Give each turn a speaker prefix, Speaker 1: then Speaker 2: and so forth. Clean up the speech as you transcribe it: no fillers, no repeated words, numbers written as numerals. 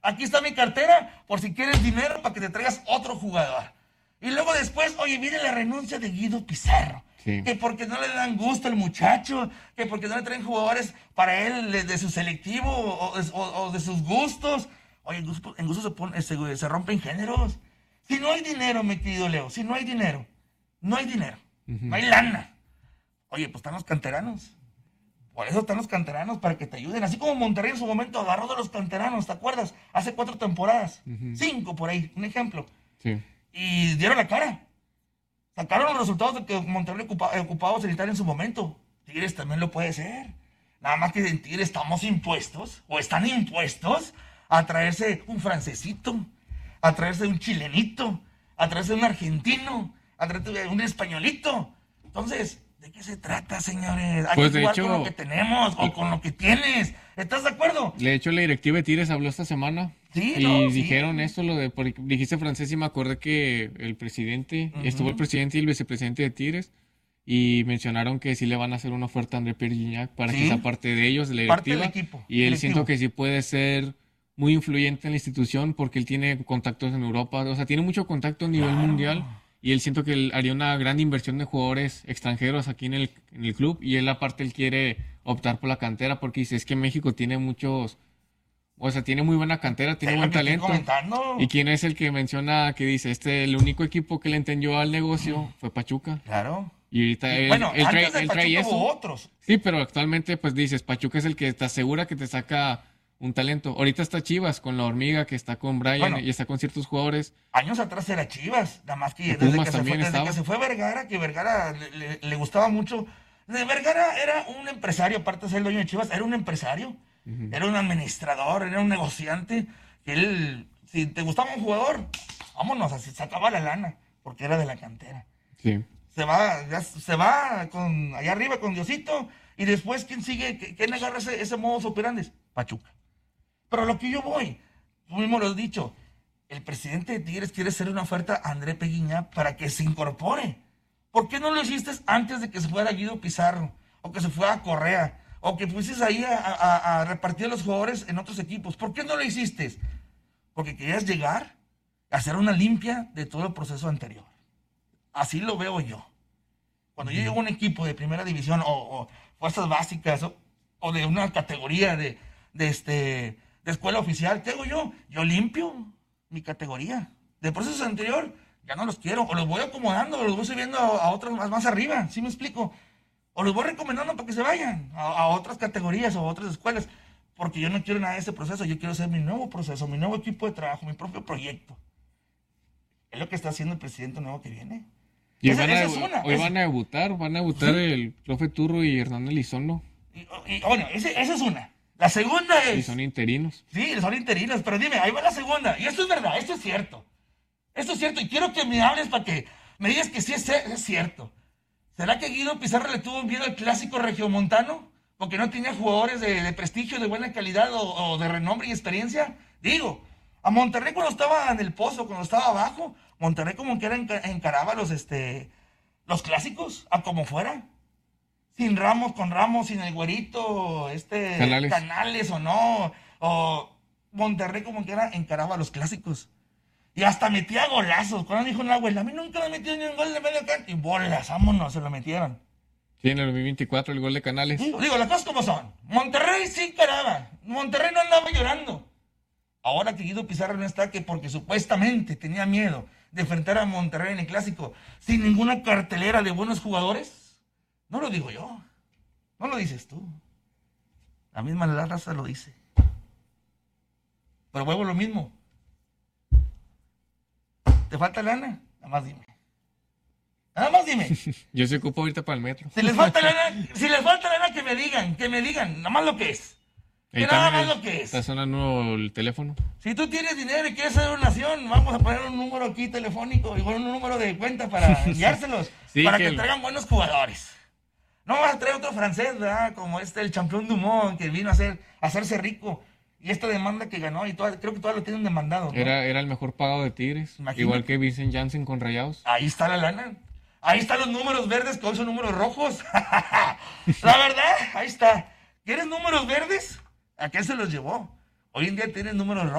Speaker 1: aquí está mi cartera, por si quieres dinero para que te traigas otro jugador. Y luego después, oye, viene la renuncia de Guido Pizarro. Sí. Que porque no le dan gusto al muchacho, que porque no le traen jugadores para él de su selectivo o de sus gustos. Oye, en gusto se rompen géneros. Si no hay dinero, mi querido Leo, si no hay dinero, no hay dinero, no hay lana. Oye, pues están los canteranos. Por eso están los canteranos, para que te ayuden. Así como Monterrey en su momento agarró de los canteranos, ¿te acuerdas? Hace 4 temporadas, 5 por ahí, un ejemplo.
Speaker 2: Sí.
Speaker 1: Y dieron la cara. Sacaron los resultados de que Monterrey ocupaba solitario en su momento. Tigres también lo puede ser. Nada más que en Tigres estamos impuestos, o están impuestos, a traerse un francesito, a traerse un chilenito, a traerse un argentino, a traerse un españolito. Entonces, ¿de qué se trata, señores? Hay
Speaker 2: pues
Speaker 1: que jugar con lo que tenemos o con lo que tienes. ¿Estás de acuerdo?
Speaker 2: De hecho, la directiva de Tigres habló esta semana.
Speaker 1: Sí,
Speaker 2: y dijeron esto, porque dijiste francés y me acordé que el presidente, estuvo el presidente y el vicepresidente de Tigres, y mencionaron que sí le van a hacer una oferta a André Pierre Gignac para que sea parte de ellos, de la directiva.
Speaker 1: Parte del equipo.
Speaker 2: Y él siento que sí puede ser muy influyente en la institución porque él tiene contactos en Europa, o sea, tiene mucho contacto a nivel mundial, y él siento que él haría una gran inversión de jugadores extranjeros aquí en el club, y él aparte él quiere optar por la cantera porque dice, es que México tiene muchos... O sea, tiene muy buena cantera, tiene buen talento. ¿Y quién es el que menciona, que dice, el único equipo que le entendió al negocio fue Pachuca?
Speaker 1: Claro.
Speaker 2: Y ahorita él trae eso.
Speaker 1: Otros.
Speaker 2: Sí, pero actualmente, pues dices, Pachuca es el que te asegura que te saca un talento. Ahorita está Chivas con la Hormiga, que está con Brian y está con ciertos jugadores.
Speaker 1: Años atrás era Chivas, nada más que desde que se fue Vergara, que Vergara le gustaba mucho. Vergara era un empresario, aparte de ser el dueño de Chivas, era un empresario. Era un administrador, era un negociante. Él, si te gustaba un jugador, vámonos, así sacaba la lana, porque era de la cantera.
Speaker 2: Sí.
Speaker 1: Se va allá arriba con Diosito, y después, ¿quién sigue? ¿Quién agarra ese modus operandi? Pachuca. Pero a lo que yo voy, tú mismo lo has dicho, el presidente de Tigres quiere hacer una oferta a André Pierre Gignac para que se incorpore. ¿Por qué no lo hiciste antes de que se fuera Guido Pizarro, o que se fuera Correa, o que fueses ahí a repartir a los jugadores en otros equipos? ¿Por qué no lo hiciste? Porque querías llegar a hacer una limpia de todo el proceso anterior. Así lo veo yo. Cuando yo llego a un equipo de primera división o fuerzas básicas o de una categoría de escuela oficial, ¿qué hago yo? Yo limpio mi categoría. De proceso anterior ya no los quiero, o los voy acomodando, o los voy subiendo a otros más arriba, ¿sí me explico? O los voy recomendando para que se vayan a otras categorías o a otras escuelas, porque yo no quiero nada de ese proceso. Yo quiero hacer mi nuevo proceso, mi nuevo equipo de trabajo, mi propio proyecto. Es lo que está haciendo el presidente nuevo que viene.
Speaker 2: Y hoy van a debutar el profe Turro y Hernán Elizondo.
Speaker 1: Bueno, esa es una. La segunda es...
Speaker 2: Y son interinos.
Speaker 1: Sí, son interinos, pero dime, ahí va la segunda. Y esto es verdad, esto es cierto. Esto es cierto, y quiero que me hables para que me digas que sí es cierto. ¿Será que Guido Pizarro le tuvo miedo al clásico regiomontano? Porque no tenía jugadores de prestigio, de buena calidad o de renombre y experiencia. Digo, a Monterrey cuando estaba en el pozo, cuando estaba abajo, Monterrey como que encaraba los clásicos, a como fuera. Sin Ramos, con Ramos, sin el güerito, Canales o no. O Monterrey como que encaraba los clásicos. Y hasta metía golazos. Cuando dijo una abuela, a mí nunca me metió ni un gol de medio canto. Y bolas, vámonos, se lo metieron.
Speaker 2: Sí, en el 2024 el gol de Canales.
Speaker 1: Digo, las cosas como son. Monterrey sí encaraba. Monterrey no andaba llorando. Ahora que Guido Pizarro no está, que porque supuestamente tenía miedo de enfrentar a Monterrey en el clásico sin ninguna cartelera de buenos jugadores, no lo digo yo. No lo dices tú. La misma raza lo dice. Pero vuelvo a lo mismo. ¿Te falta lana? Nada más dime. Nada más dime.
Speaker 2: Yo se ocupo ahorita para el metro.
Speaker 1: Si les falta lana, que me digan, nada más lo que es. Que nada más lo que es.
Speaker 2: Está sonando el teléfono.
Speaker 1: Si tú tienes dinero y quieres hacer donación, vamos a poner un número aquí telefónico y un número de cuenta para enviárselos, sí, para que traigan buenos jugadores. No vas a traer otro francés, ¿verdad? Como el Champion Dumont, que vino a hacerse rico. Y esta demanda que ganó, y creo que todas lo tienen demandado, ¿no?
Speaker 2: Era el mejor pagado de Tigres. Imagínate. Igual que Vincent Janssen con Rayados.
Speaker 1: Ahí está la lana. Ahí están los números verdes, que hoy son números rojos. La verdad, ahí está. ¿Quieres números verdes? ¿A qué se los llevó? Hoy en día tienes números rojos.